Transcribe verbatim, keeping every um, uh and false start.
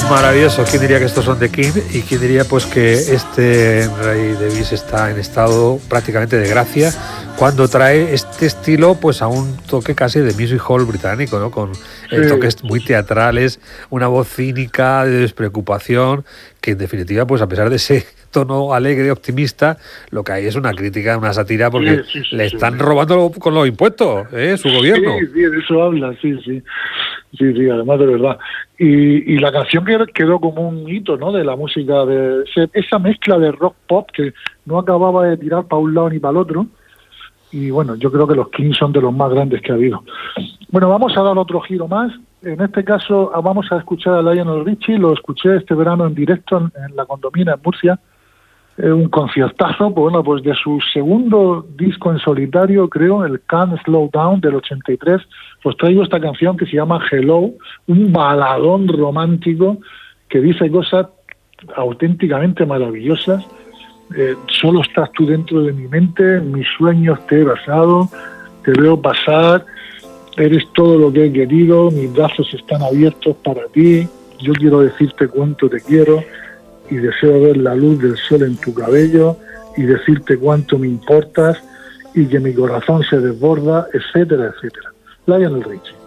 Maravilloso. ¿Quién diría que estos son de King? Y quién diría pues que este Ray Davies está en estado prácticamente de gracia cuando trae este estilo pues a un toque casi de music hall británico, ¿no? Con sí. toques muy teatrales, una voz cínica, de despreocupación, que en definitiva pues a pesar de ese tono alegre, optimista, lo que hay es una crítica, una sátira, porque sí, sí, sí, le están sí. robando con los impuestos, ¿eh? Su gobierno. Sí, sí, de eso habla, sí, sí. Sí, sí, además de verdad. Y, y la canción quedó como un hito, ¿no? De la música, de esa mezcla de rock pop que no acababa de tirar para un lado ni para el otro. Y bueno, yo creo que los Kings son de los más grandes que ha habido. Bueno, vamos a dar otro giro más. En este caso vamos a escuchar a Lionel Richie. Lo escuché este verano en directo en, en la Condomina, en Murcia. Eh, un conciertazo, pues bueno, pues de su segundo disco en solitario, creo, el Can't Slow Down del ochenta y tres, pues traigo esta canción que se llama Hello, un baladón romántico que dice cosas auténticamente maravillosas. Eh, solo estás tú dentro de mi mente, en mis sueños te he besado, te veo pasar, eres todo lo que he querido, mis brazos están abiertos para ti, yo quiero decirte cuánto te quiero y deseo ver la luz del sol en tu cabello y decirte cuánto me importas y que mi corazón se desborda, etcétera, etcétera. Lionel Richie.